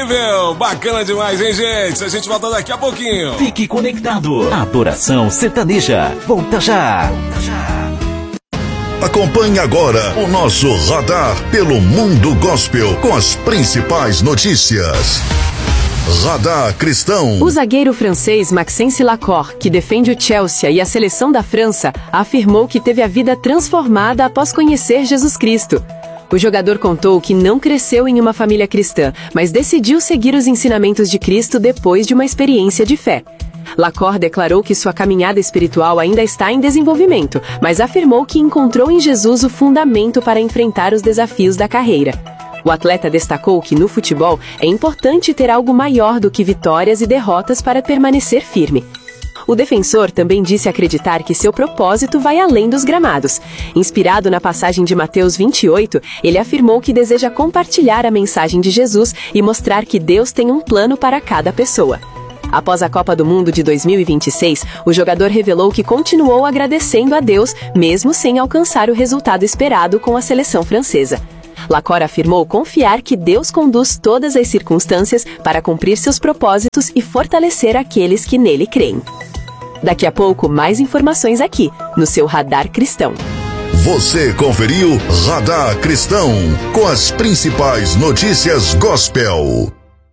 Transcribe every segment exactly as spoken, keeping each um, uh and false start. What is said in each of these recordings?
incrível! Bacana demais, hein, gente? A gente volta daqui a pouquinho. Fique conectado. Adoração Sertaneja. Volta já. Volta já. Acompanhe agora o nosso radar pelo mundo gospel com as principais notícias. Radar Cristão. O zagueiro francês Maxence Lacore, que defende o Chelsea e a seleção da França, afirmou que teve a vida transformada após conhecer Jesus Cristo. O jogador contou que não cresceu em uma família cristã, mas decidiu seguir os ensinamentos de Cristo depois de uma experiência de fé. Lacore declarou que sua caminhada espiritual ainda está em desenvolvimento, mas afirmou que encontrou em Jesus o fundamento para enfrentar os desafios da carreira. O atleta destacou que no futebol é importante ter algo maior do que vitórias e derrotas para permanecer firme. O defensor também disse acreditar que seu propósito vai além dos gramados. Inspirado na passagem de Mateus vinte e oito, ele afirmou que deseja compartilhar a mensagem de Jesus e mostrar que Deus tem um plano para cada pessoa. Após a Copa do Mundo de dois mil e vinte e seis, o jogador revelou que continuou agradecendo a Deus, mesmo sem alcançar o resultado esperado com a seleção francesa. Lacore afirmou confiar que Deus conduz todas as circunstâncias para cumprir seus propósitos e fortalecer aqueles que nele creem. Daqui a pouco, mais informações aqui, no seu Radar Cristão. Você conferiu Radar Cristão, com as principais notícias gospel.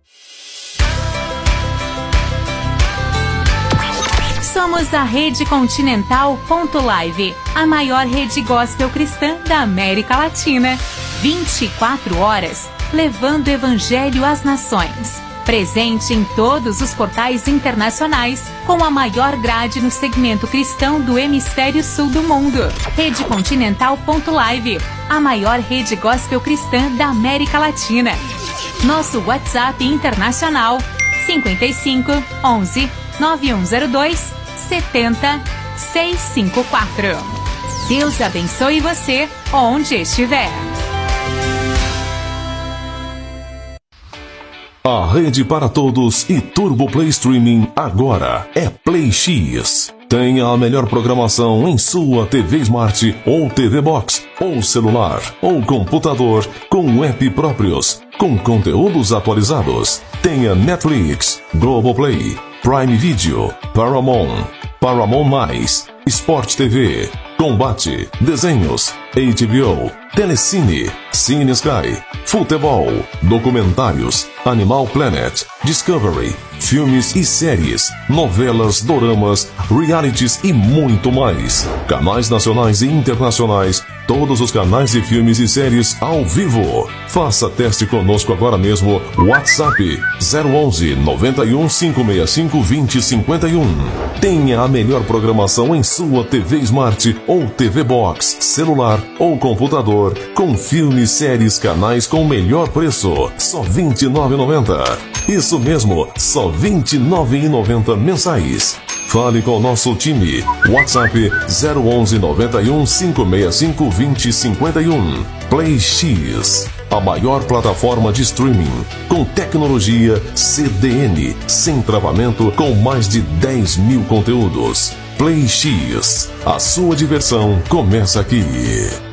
Somos a Rede Continental ponto live, a maior rede gospel cristã da América Latina. vinte e quatro horas, levando o evangelho às nações. Presente em todos os portais internacionais, com a maior grade no segmento cristão do hemisfério sul do mundo. Rede Continental ponto live, a maior rede gospel cristã da América Latina. Nosso WhatsApp internacional, cinquenta e cinco, onze, nove um zero dois, sete zero, seis cinco quatro. Deus abençoe você, onde estiver. A rede para todos e Turbo Play Streaming agora é Play X. Tenha a melhor programação em sua T V Smart ou T V Box, ou celular, ou computador, com app próprios, com conteúdos atualizados. Tenha Netflix, Globoplay, Prime Video, Paramount, Paramount Mais, Sport T V, Combate, Desenhos, H B O, Telecine, Cine Sky, Futebol, Documentários, Animal Planet, Discovery, filmes e séries, novelas, doramas, realities e muito mais. Canais nacionais e internacionais, todos os canais de filmes e séries ao vivo. Faça teste conosco agora mesmo. WhatsApp zero onze, noventa e um, cinco seis cinco, vinte, cinquenta e um. Tenha a melhor programação em sua T V Smart ou T V Box, celular ou computador, com filmes, séries, canais com o melhor preço, só vinte e nove reais e noventa centavos. Isso mesmo, só vinte e nove reais e noventa centavos mensais. Fale com o nosso time. WhatsApp zero onze, noventa e um, cinco seis cinco, vinte, cinquenta e um. Play X, a maior plataforma de streaming, com tecnologia C D N, sem travamento, com mais de dez mil conteúdos. Play X, a sua diversão começa aqui.